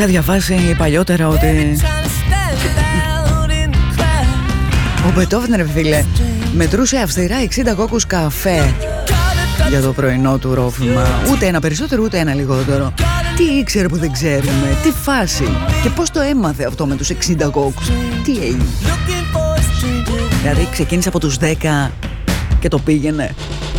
Είχα διαβάσει παλιότερα ότι ο Μπετόβεν, ρε φίλε, μετρούσε αυστηρά 60 κόκκους καφέ για το πρωινό του ρόφημα. Ούτε ένα περισσότερο, ούτε ένα λιγότερο. Τι ήξερε που δεν ξέρουμε, τι φάση. Και πώς το έμαθε αυτό με τους 60 κόκκους. Τι έγινε. Δηλαδή ξεκίνησε από τους 10 και το πήγαινε.